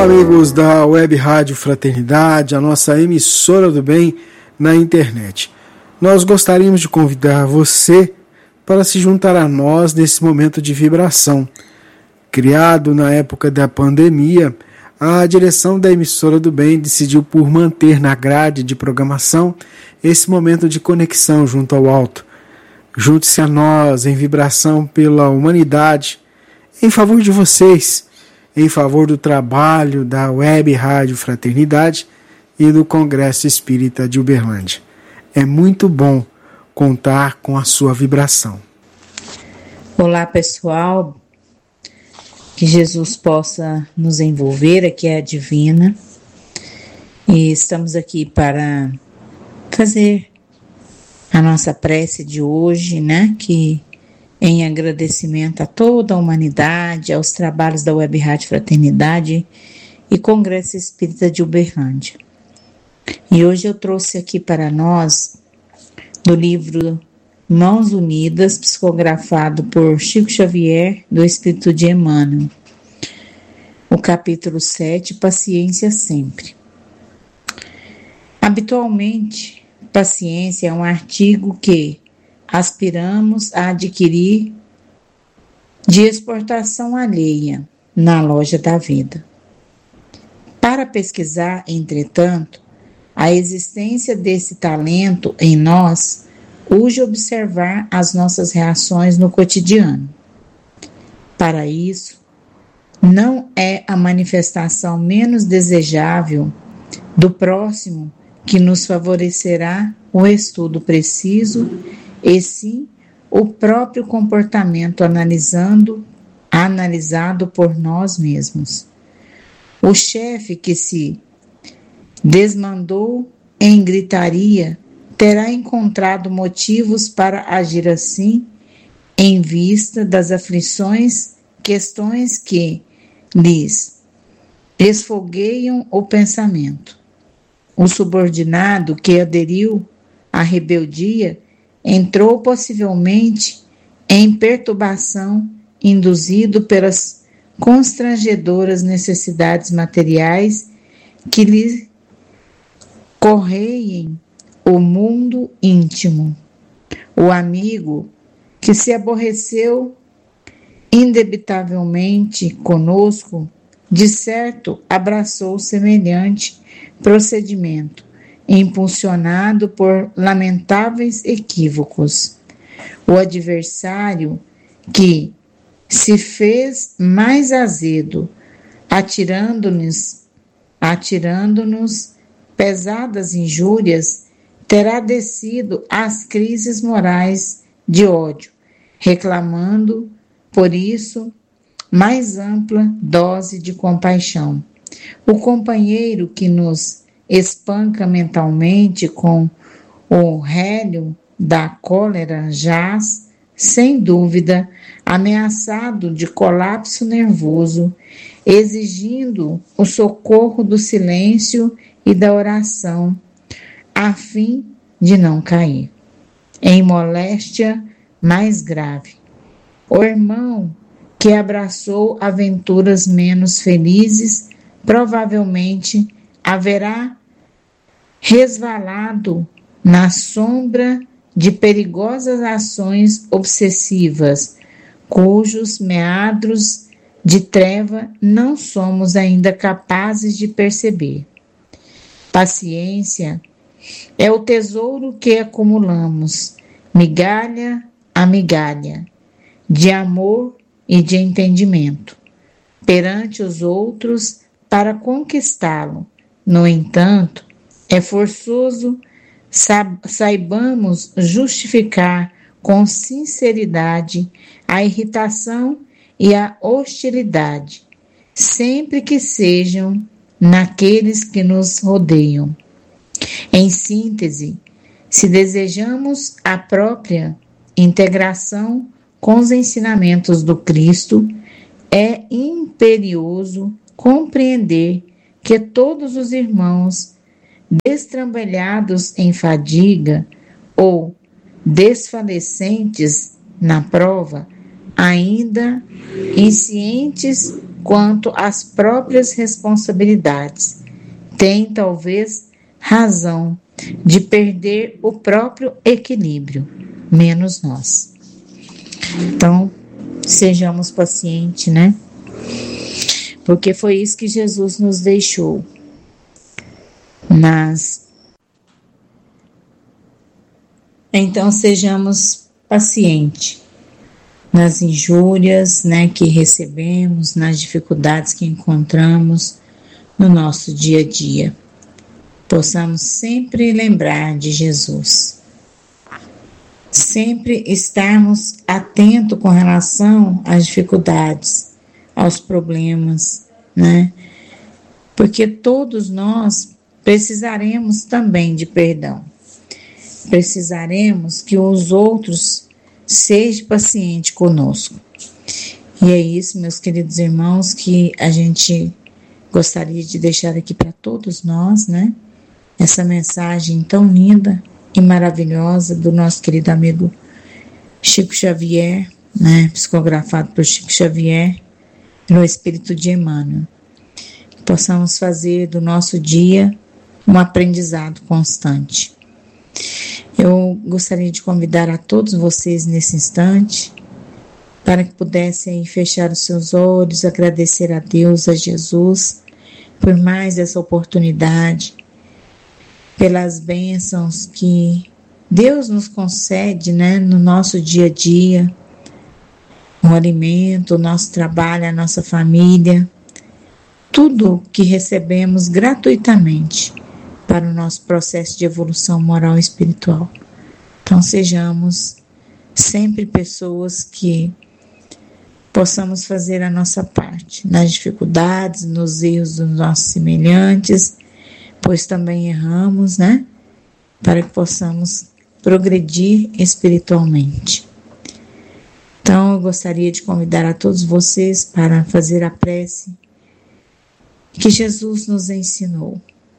Olá, amigos da Web Rádio Fraternidade, a nossa emissora do bem na internet. Nós gostaríamos de convidar você para se juntar a nós nesse momento de vibração. Criado na época da pandemia, a direção da emissora do bem decidiu por manter na grade de programação esse momento de conexão junto ao alto. Junte-se a nós em vibração pela humanidade, em favor de vocês, em favor do trabalho da Web Rádio Fraternidade e do Congresso Espírita de Uberlândia. É muito bom contar com a sua vibração. Olá, pessoal. Que Jesus possa nos envolver, aqui é a Divina. E estamos aqui para fazer a nossa prece de hoje, né? Que em agradecimento a toda a humanidade, aos trabalhos da Web Rádio Fraternidade e Congresso Espírita de Uberlândia. E hoje eu trouxe aqui para nós, do livro Mãos Unidas, psicografado por Chico Xavier, do Espírito de Emmanuel, o capítulo 7, Paciência Sempre. Habitualmente, paciência é um artigo que aspiramos a adquirir de exportação alheia na loja da vida. Para pesquisar, entretanto, a existência desse talento em nós, urge observar as nossas reações no cotidiano. Para isso, não é a manifestação menos desejável do próximo que nos favorecerá o estudo preciso, e sim o próprio comportamento analisado por nós mesmos. O chefe que se desmandou em gritaria terá encontrado motivos para agir assim, em vista das aflições, questões que lhes esfogueiam o pensamento. O subordinado que aderiu à rebeldia entrou possivelmente em perturbação, induzido pelas constrangedoras necessidades materiais que lhe correiem o mundo íntimo. O amigo que se aborreceu indebitavelmente conosco, de certo abraçou semelhante procedimento, impulsionado por lamentáveis equívocos. O adversário que se fez mais azedo, atirando-nos pesadas injúrias, terá descido às crises morais de ódio, reclamando, por isso, mais ampla dose de compaixão. O companheiro que nos espanca mentalmente com o rélio da cólera jaz, sem dúvida, ameaçado de colapso nervoso, exigindo o socorro do silêncio e da oração, a fim de não cair em moléstia mais grave. O irmão que abraçou aventuras menos felizes, provavelmente haverá resvalado na sombra de perigosas ações obsessivas, cujos meandros de treva não somos ainda capazes de perceber. Paciência é o tesouro que acumulamos, migalha a migalha, de amor e de entendimento, perante os outros para conquistá-lo. No entanto, é forçoso saibamos justificar com sinceridade a irritação e a hostilidade, sempre que sejam naqueles que nos rodeiam. Em síntese, se desejamos a própria integração com os ensinamentos do Cristo, é imperioso compreender que todos os irmãos destrambelhados em fadiga ou desfalecentes na prova, ainda inscientes quanto às próprias responsabilidades. Tem, talvez, razão de perder o próprio equilíbrio, menos nós. Então, sejamos pacientes, né? Porque foi isso que Jesus nos deixou. Então, sejamos pacientes nas injúrias, né, que recebemos, nas dificuldades que encontramos no nosso dia a dia. Possamos sempre lembrar de Jesus. Sempre estarmos atentos com relação às dificuldades, aos problemas, né? Porque todos nós precisaremos também de perdão. Precisaremos que os outros sejam pacientes conosco. E é isso, meus queridos irmãos, que a gente gostaria de deixar aqui para todos nós, né? Essa mensagem tão linda e maravilhosa do nosso querido amigo Chico Xavier, né? Psicografado por Chico Xavier, no Espírito de Emmanuel. Que possamos fazer do nosso dia um aprendizado constante. Eu gostaria de convidar a todos vocês nesse instante para que pudessem fechar os seus olhos, agradecer a Deus, a Jesus, por mais essa oportunidade, pelas bênçãos que Deus nos concede, né, no nosso dia a dia, o alimento, o nosso trabalho, a nossa família, tudo que recebemos gratuitamente para o nosso processo de evolução moral e espiritual. Então, sejamos sempre pessoas que possamos fazer a nossa parte nas dificuldades, nos erros dos nossos semelhantes, pois também erramos, né? Para que possamos progredir espiritualmente. Então, eu gostaria de convidar a todos vocês para fazer a prece que Jesus nos ensinou.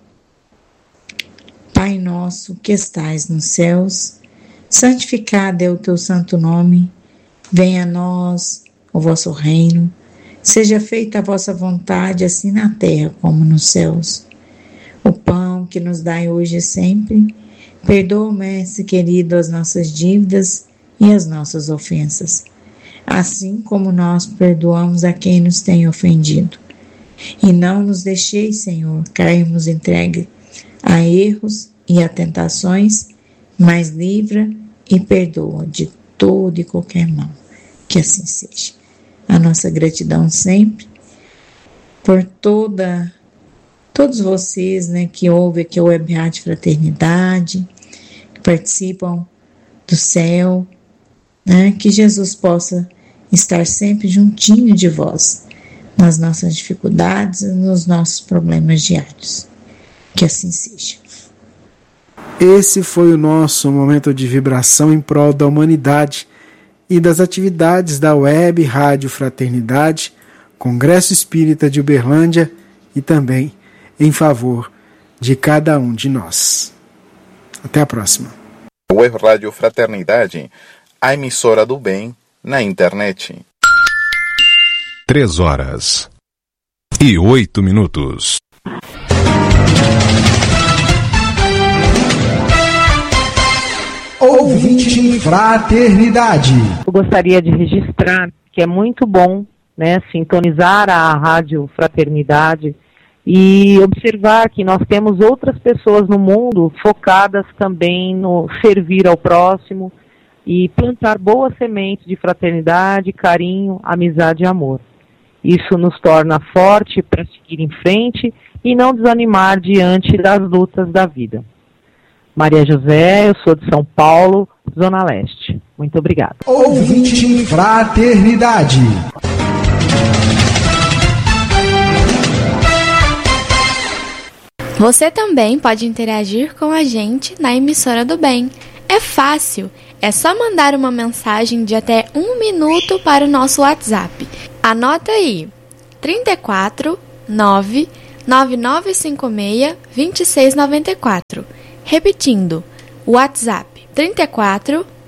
Pai nosso que estais nos céus, santificado é o teu santo nome, venha a nós o vosso reino, seja feita a vossa vontade, assim na terra como nos céus. O pão que nos dai hoje e sempre, perdoa, mestre querido, as nossas dívidas e as nossas ofensas, assim como nós perdoamos a quem nos tem ofendido. E não nos deixeis, Senhor, cairmos entregue a erros e a tentações, mas livra e perdoa de todo e qualquer mal. Que assim seja. A nossa gratidão sempre por todos vocês, né, que ouvem aqui o Web Rádio Fraternidade, que participam do céu, né, que Jesus possa estar sempre juntinho de vós, nas nossas dificuldades e nos nossos problemas diários. Que assim seja. Esse foi o nosso momento de vibração em prol da humanidade e das atividades da Web Rádio Fraternidade, Congresso Espírita de Uberlândia e também em favor de cada um de nós. Até a próxima. Web Rádio Fraternidade, a emissora do bem na internet. 3h08. Ouvinte Fraternidade. Eu gostaria de registrar que é muito bom, né, sintonizar a Rádio Fraternidade e observar que nós temos outras pessoas no mundo focadas também no servir ao próximo e plantar boas sementes de fraternidade, carinho, amizade e amor. Isso nos torna forte para seguir em frente e não desanimar diante das lutas da vida. Maria José, eu sou de São Paulo, Zona Leste. Muito obrigada. Ouvinte Fraternidade. Você também pode interagir com a gente na emissora do bem. É fácil, é só mandar uma mensagem de até 1 minuto para o nosso WhatsApp. Anota aí, 34 9 9956 2694. Repetindo, WhatsApp 34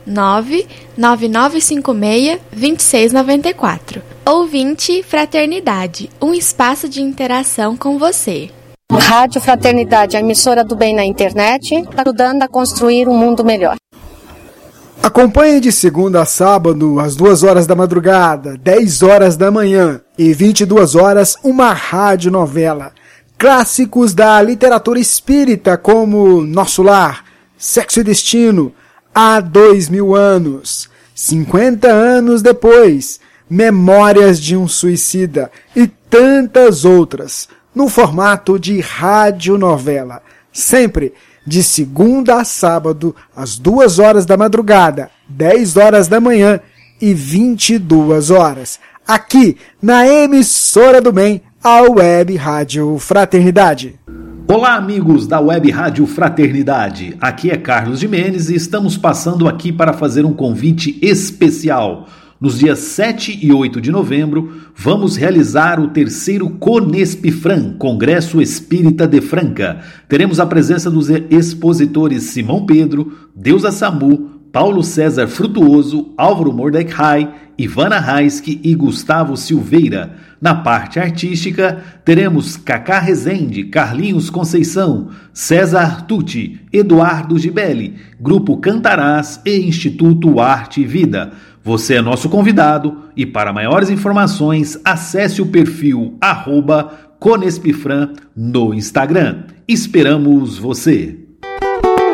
99956-2694. Ouvinte Fraternidade, um espaço de interação com você. Rádio Fraternidade, a emissora do bem na internet, ajudando a construir um mundo melhor. Acompanhe de segunda a sábado, às 2 horas da madrugada, 10 horas da manhã e 22 horas, uma radionovela. Clássicos da literatura espírita como Nosso Lar, Sexo e Destino, Há 2000 anos, 50 anos depois, Memórias de um Suicida e tantas outras, no formato de radionovela, sempre de segunda a sábado, às 2 horas da madrugada, 10 horas da manhã e 22 horas, aqui na emissora do bem, a Web Rádio Fraternidade. Olá, amigos da Web Rádio Fraternidade, aqui é Carlos Jimenez e estamos passando aqui para fazer um convite especial. Nos dias 7 e 8 de novembro, vamos realizar o 3º Conespifran, Congresso Espírita de Franca. Teremos a presença dos expositores Simão Pedro, Deusa Samu, Paulo César Frutuoso, Álvaro Mordecai, Ivana Raiski e Gustavo Silveira. Na parte artística, teremos Cacá Rezende, Carlinhos Conceição, César Tucci, Eduardo Gibelli, Grupo Cantarás e Instituto Arte e Vida. Você é nosso convidado e para maiores informações, acesse o perfil @Conespifran no Instagram. Esperamos você!